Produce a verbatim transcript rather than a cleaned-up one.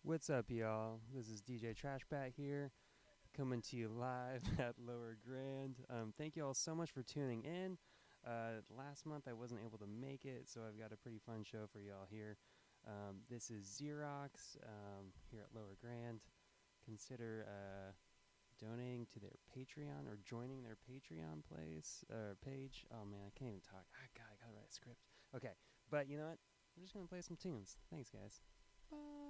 What's up, y'all? This is D J Trashbat here, coming to you live at Lower Grand. Um, thank you all so much for tuning in. Uh, last month I wasn't able to make it, so I've got a pretty fun show for y'all here. Um, this is Xerox um, here at Lower Grand. Consider uh, donating to their Patreon or joining their Patreon place or page. Oh man, I can't even talk. Ah, God, I gotta write a script. Okay, but you know what? We're just gonna play some tunes. Thanks, guys. Bye.